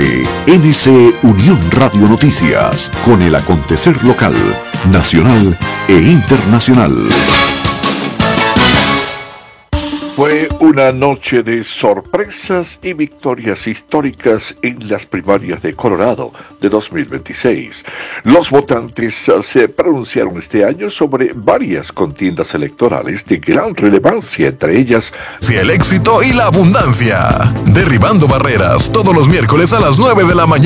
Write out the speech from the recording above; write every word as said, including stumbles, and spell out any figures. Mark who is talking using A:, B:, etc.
A: de N C Unión Radio Noticias, con el acontecer local, nacional e internacional. Fue una noche de sorpresas y victorias históricas en las primarias de Colorado de dos mil veintiséis. Los votantes se pronunciaron este año sobre varias contiendas electorales de gran relevancia, entre ellas
B: si el éxito y la abundancia. Derribando barreras, todos los miércoles a las nueve de la mañana.